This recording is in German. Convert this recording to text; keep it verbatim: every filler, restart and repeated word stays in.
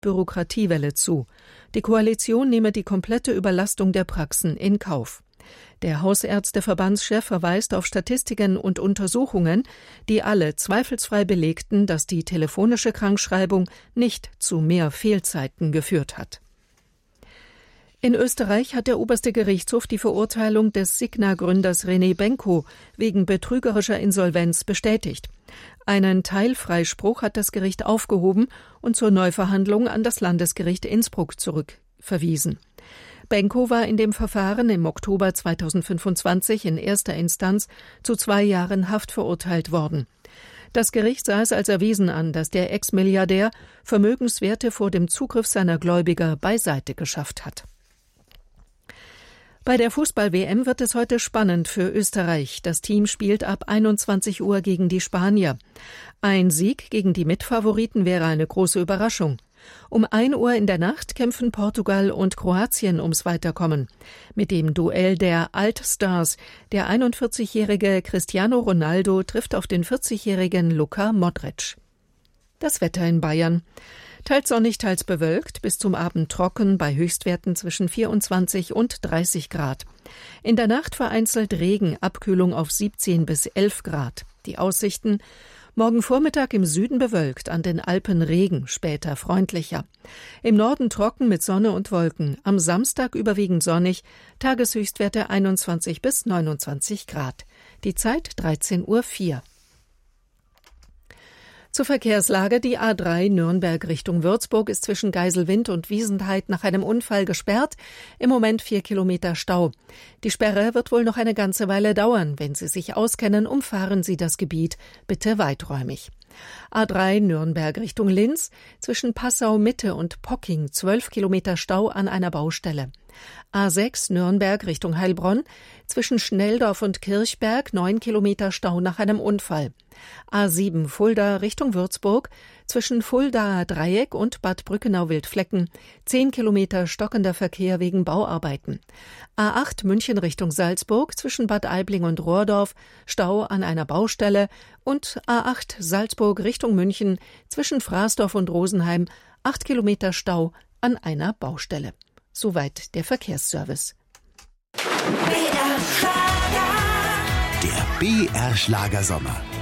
Bürokratiewelle zu. Die Koalition nehme die komplette Überlastung der Praxen in Kauf. Der Hausärzteverbandschef verweist auf Statistiken und Untersuchungen, die alle zweifelsfrei belegten, dass die telefonische Krankschreibung nicht zu mehr Fehlzeiten geführt hat. In Österreich hat der oberste Gerichtshof die Verurteilung des Signa-Gründers René Benko wegen betrügerischer Insolvenz bestätigt. Einen Teilfreispruch hat das Gericht aufgehoben und zur Neuverhandlung an das Landesgericht Innsbruck zurückverwiesen. Benko war in dem Verfahren im Oktober zweitausendfünfundzwanzig in erster Instanz zu zwei Jahren Haft verurteilt worden. Das Gericht sah es als erwiesen an, dass der Ex-Milliardär Vermögenswerte vor dem Zugriff seiner Gläubiger beiseite geschafft hat. Bei der Fußball-W M wird es heute spannend für Österreich. Das Team spielt ab einundzwanzig Uhr gegen die Spanier. Ein Sieg gegen die Mitfavoriten wäre eine große Überraschung. Um ein Uhr in der Nacht kämpfen Portugal und Kroatien ums Weiterkommen. Mit dem Duell der Altstars. Der einundvierzigjährige Cristiano Ronaldo trifft auf den vierzigjährigen Luka Modric. Das Wetter in Bayern. Teils sonnig, teils bewölkt, bis zum Abend trocken, bei Höchstwerten zwischen vierundzwanzig und dreißig Grad. In der Nacht vereinzelt Regen, Abkühlung auf siebzehn bis elf Grad. Die Aussichten: Morgen Vormittag im Süden bewölkt, an den Alpen Regen, später freundlicher. Im Norden trocken mit Sonne und Wolken, am Samstag überwiegend sonnig, Tageshöchstwerte einundzwanzig bis neunundzwanzig Grad. Die Zeit dreizehn Uhr vier. Zur Verkehrslage: Die A drei Nürnberg Richtung Würzburg ist zwischen Geiselwind und Wiesenheid nach einem Unfall gesperrt. Im Moment vier Kilometer Stau. Die Sperre wird wohl noch eine ganze Weile dauern. Wenn Sie sich auskennen, umfahren Sie das Gebiet bitte weiträumig. A drei Nürnberg Richtung Linz, zwischen Passau Mitte und Pocking zwölf Kilometer Stau an einer Baustelle. A sechs Nürnberg Richtung Heilbronn, zwischen Schnelldorf und Kirchberg neun Kilometer Stau nach einem Unfall. A sieben Fulda Richtung Würzburg, zwischen Fuldaer Dreieck und Bad Brückenau-Wildflecken zehn Kilometer stockender Verkehr wegen Bauarbeiten. A acht München Richtung Salzburg, zwischen Bad Aibling und Rohrdorf Stau an einer Baustelle und A acht Salzburg Richtung München, zwischen Fraßdorf und Rosenheim acht Kilometer Stau an einer Baustelle. Soweit der Verkehrsservice. Der B R Schlager Sommer.